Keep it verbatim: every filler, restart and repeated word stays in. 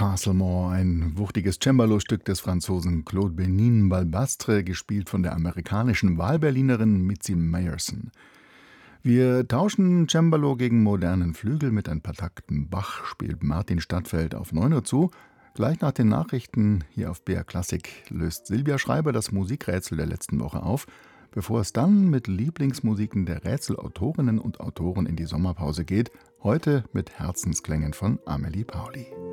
Castlemore, ein wuchtiges Cembalo-Stück des Franzosen Claude Benin-Balbastre, gespielt von der amerikanischen Wahlberlinerin Mitzi Meyerson. Wir tauschen Cembalo gegen modernen Flügel. Mit ein paar Takten Bach spielt Martin Stadtfeld auf neun Uhr zu. Gleich nach den Nachrichten hier auf B R Klassik löst Silvia Schreiber das Musikrätsel der letzten Woche auf, bevor es dann mit Lieblingsmusiken der Rätselautorinnen und Autoren in die Sommerpause geht. Heute mit Herzensklängen von Amelie Pauli.